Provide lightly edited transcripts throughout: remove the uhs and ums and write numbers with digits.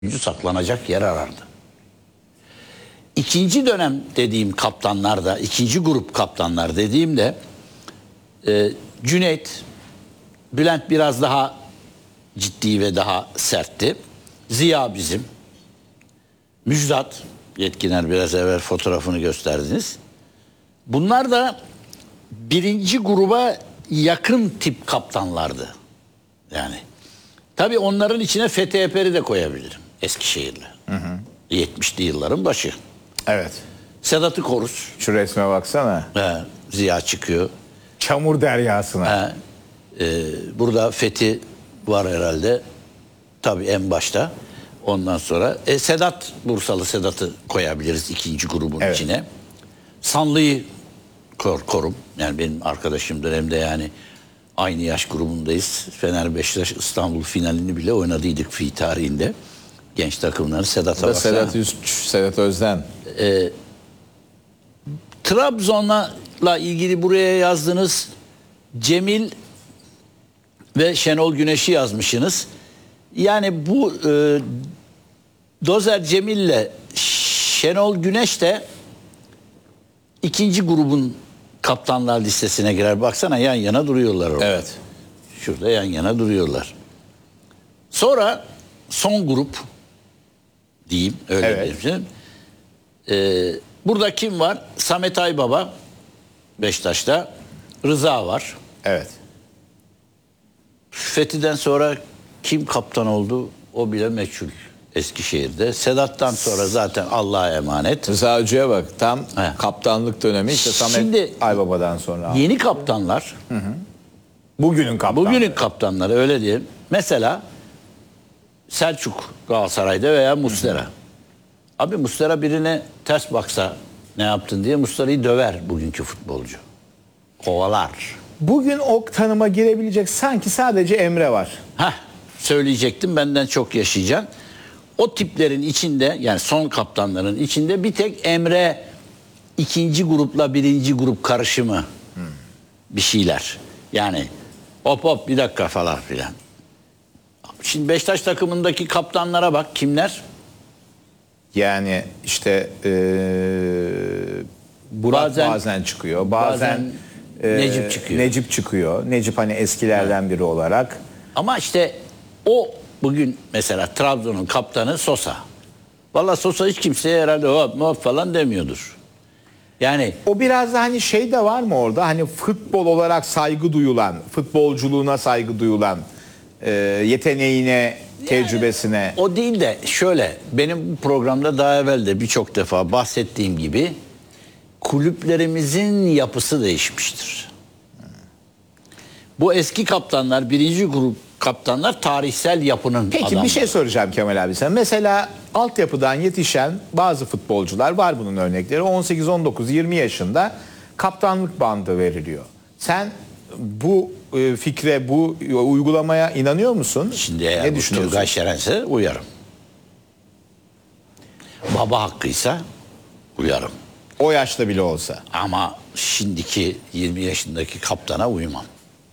saklanacak yer arardı. İkinci dönem dediğim kaptanlarda, ikinci grup kaptanlar dediğimde Cüneyt, Bülent biraz daha ciddi ve daha sertti. Ziya bizim. Müjdat, Yetkiner biraz evvel fotoğrafını gösterdiniz. Bunlar da birinci gruba yakın tip kaptanlardı. Yani. Tabii onların içine Fethi Eper'i de koyabilirim. Eskişehirli. 70'li yılların başı. Evet. Sedat'ı koruz. Şu resme baksana. Ziya çıkıyor. Çamur deryasına. Burada Fethi var herhalde. Tabii en başta. Ondan sonra Sedat, Bursalı Sedat'ı koyabiliriz ikinci grubun içine. Sanlı'yı korum. Yani benim arkadaşımdır, hem de yani aynı yaş grubundayız. Fener Beşiktaş İstanbul finalini bile oynadıydık fi tarihinde. Genç takımları Sedat'a baksana. Sedat Özden. Trabzon'la ilgili buraya yazdığınız Cemil ve Şenol Güneş'i yazmışsınız. Yani bu Dozer Cemil'le Şenol Güneş de ikinci grubun kaptanlar listesine girer. Baksana yan yana duruyorlar orada. Evet. Şurada yan yana duruyorlar. Sonra son grup diyeyim, öyle diyeyim. Burada kim var? Samet Aybaba Beşiktaş'ta. Rıza var. Evet. Fethi'den sonra kim kaptan oldu o bile meçhul Eskişehir'de. Sedat'tan sonra zaten Allah'a emanet. Rıza Hoca'ya bak, tam kaptanlık dönemi işte Samet Aybaba'dan sonra. Yeni kaptanlar. Bugünün kaptanları. Bugünün kaptanları, öyle diyelim. Mesela Selçuk Galatasaray'da veya Muslera. Abi Muslera birine ters baksa ne yaptın diye Muslera'yı döver bugünkü futbolcu. Kovalar. Bugün o tanıma girebilecek sanki sadece Emre var. Söyleyecektim, benden çok yaşayacaksın. O tiplerin içinde, yani son kaptanların içinde bir tek Emre ikinci grupla birinci grup karışımı bir şeyler. Yani hop bir dakika falan filan. Şimdi Beşiktaş takımındaki kaptanlara bak, kimler? Yani işte Burak bazen çıkıyor. Bazen Necip çıkıyor. Necip çıkıyor. Necip hani eskilerden biri olarak. Ama işte o bugün mesela Trabzon'un kaptanı Sosa. Vallahi Sosa hiç kimseye herhalde hop falan demiyordur. Yani o biraz da hani şey de var mı orada? Hani futbol olarak saygı duyulan, futbolculuğuna saygı duyulan, yeteneğine, tecrübesine. O değil de şöyle, benim bu programda daha evvel de birçok defa bahsettiğim gibi kulüplerimizin yapısı değişmiştir. Bu eski kaptanlar, birinci grup kaptanlar tarihsel yapının Peki adamları. Bir şey soracağım Kemal abi sen. Mesela altyapıdan yetişen bazı futbolcular var, bunun örnekleri. 18, 19, 20 yaşında kaptanlık bandı veriliyor. Sen bu fikre, bu uygulamaya inanıyor musun? Şimdi eğer bu Turgay Şerense uyarım. Baba hakkıysa uyarım. O yaşta bile olsa. Ama şimdiki 20 yaşındaki kaptana uymam.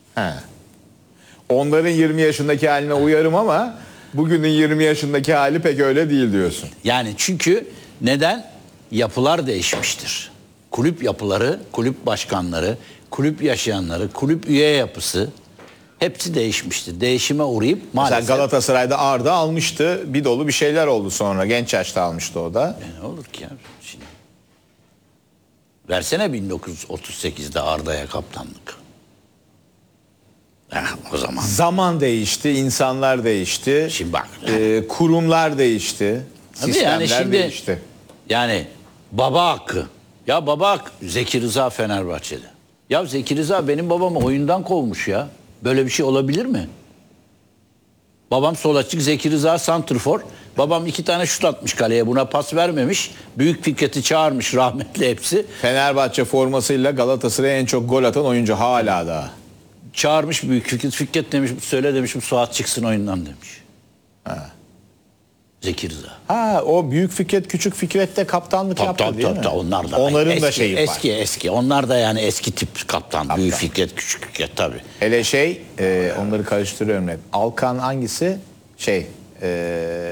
Onların 20 yaşındaki haline uyarım ama bugünün 20 yaşındaki hali pek öyle değil diyorsun. Yani çünkü neden? Yapılar değişmiştir. Kulüp yapıları, kulüp başkanları, kulüp yaşayanları, kulüp üye yapısı hepsi değişmiştir. Değişime uğrayıp maalesef. Mesela Galatasaray'da Arda almıştı. Bir dolu bir şeyler oldu sonra. Genç yaşta almıştı o da. Ne olur ki ya şimdi. Versene 1938'de Arda'ya kaptanlık. O zaman. Zaman değişti, insanlar değişti. Şimdi bak. Kurumlar değişti. Sistemler değişti. Yani baba hakkı. Ya baba hakkı. Zeki Rıza Fenerbahçe'de. Ya Zeki Rıza benim babamı oyundan kovmuş ya. Böyle bir şey olabilir mi? Babam sol açık, Zeki Rıza santrfor. Babam 2 tane şut atmış kaleye, buna pas vermemiş. Büyük Fikret'i çağırmış, rahmetli hepsi. Fenerbahçe formasıyla Galatasaray'a en çok gol atan oyuncu hala da. Çağırmış Büyük Fikret. Fikret demiş, söyle demiş, bu Suat çıksın oyundan demiş. Zeki Rıza. O Büyük Fikret, Küçük Fikret de kaptanlık yaptı değil mi? Onlar da. Onların eski, da şeyi var. Eski. Onlar da yani eski tip kaptan. Büyük Fikret, Küçük Fikret tabii. Hele onları karıştırıyorum hep. Alkan hangisi?